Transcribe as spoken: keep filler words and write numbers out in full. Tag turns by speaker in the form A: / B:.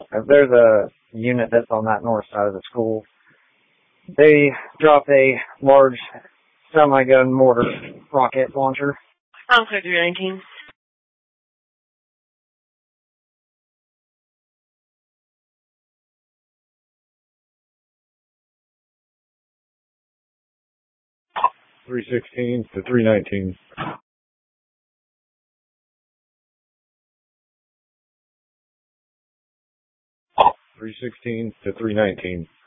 A: If there's a unit that's on that north side of the school, they dropped a large semi-gun mortar rocket launcher.
B: I'm clear three nineteen.
C: three sixteen to three nineteen. three sixteen to three nineteen.